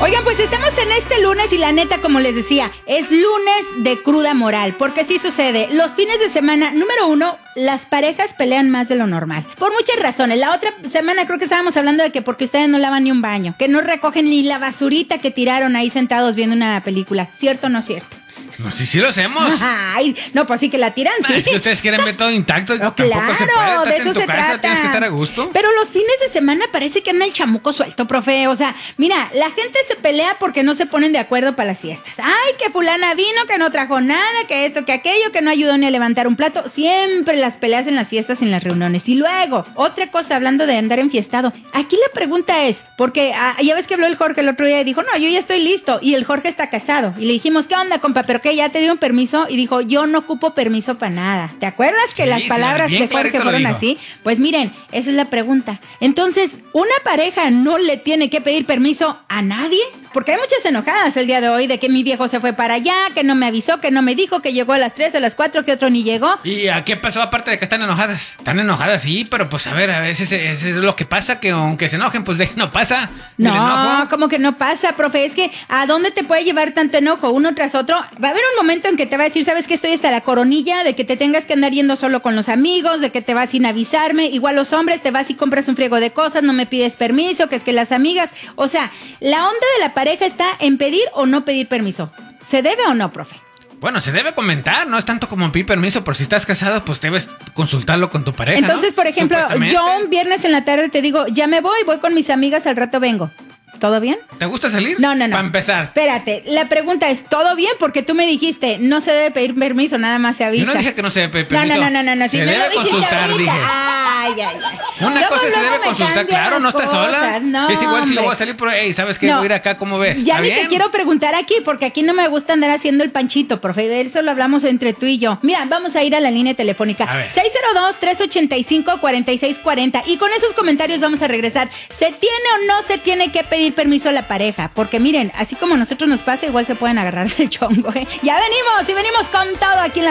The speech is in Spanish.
Oigan, pues estamos en este lunes y la neta, como les decía, es lunes de cruda moral, porque sí sucede. Los fines de semana, número uno, las parejas pelean más de lo normal, por muchas razones. La otra semana creo que estábamos hablando de que porque ustedes no lavan ni un baño, que no recogen ni la basurita que tiraron ahí sentados viendo una película. ¿Cierto o no cierto? No, sí lo hacemos. Ay, no, pues sí que la tiran, sí. Es que ustedes quieren ver todo intacto. No, tampoco claro, se puede. Estás de eso en tu se casa, trata. tienes que estar a gusto. Pero los fines de semana parece que anda el chamuco suelto, profe. O sea, mira, la gente se pelea porque no se ponen de acuerdo para las fiestas. Ay, que fulana vino, que no trajo nada, que esto, que aquello, que no ayudó ni a levantar un plato. Siempre las peleas en las fiestas y en las reuniones. Y luego, otra cosa, hablando de andar enfiestado. Aquí la pregunta es, porque ya ves que habló el Jorge el otro día y dijo, no, yo ya estoy listo. Y el Jorge está casado. Y le dijimos, ¿qué onda, compa? ¿Pero qué? ¿Ya te dieron permiso? Y dijo, yo no ocupo permiso para nada. ¿Te acuerdas que las palabras de Jorge fueron así? Pues miren, esa es la pregunta. Entonces, ¿una pareja no le tiene que pedir permiso a nadie? Porque hay muchas enojadas el día de hoy de que mi viejo se fue para allá, que no me avisó, que no me dijo, que llegó a las 3, a las 4, que otro ni llegó. ¿Y a qué pasó aparte de que están enojadas? Están enojadas, sí, pero pues a ver, a veces es lo que pasa, que aunque se enojen, pues no pasa. No, como que no pasa, profe. Es que ¿a dónde te puede llevar tanto enojo uno tras otro? Va a haber un momento en que te va a decir, ¿sabes qué? Estoy hasta la coronilla de que te tengas que andar yendo solo con los amigos, de que te vas sin avisarme. Igual los hombres, te vas y compras un friego de cosas, no me pides permiso, que es que las amigas. O sea, la onda de la pareja está en pedir o no pedir permiso. ¿Se debe o no, profe? Bueno, se debe comentar, no es tanto como pedir permiso, pero si estás casado, pues debes consultarlo con tu pareja. Entonces, ¿no? por ejemplo, yo un viernes en la tarde te digo, ya me voy con mis amigas, al rato vengo. ¿Todo bien? ¿Te gusta salir? No. Para empezar. Espérate, la pregunta es, ¿todo bien? Porque tú me dijiste, no se debe pedir permiso, nada más se avisa. Yo no dije que no se debe pedir permiso. No. Se debe consultar, dije. Ay. Una cosa se debe consultar, claro, no estás sola. No, es igual si yo hombre. voy a salir por ahí, ¿sabes qué? Voy a ir acá, ¿cómo ves? Ya ¿Está ni bien? te quiero preguntar aquí, porque aquí no me gusta andar haciendo el panchito, profe. Eso lo hablamos entre tú y yo. Mira, vamos a ir a la línea telefónica. 602-385-4640. Y con esos comentarios vamos a regresar. ¿Se tiene o no se tiene que pedir permiso a la pareja? Porque miren, así como a nosotros nos pasa, igual se pueden agarrar del chongo, ¿eh? Ya venimos con todo aquí en la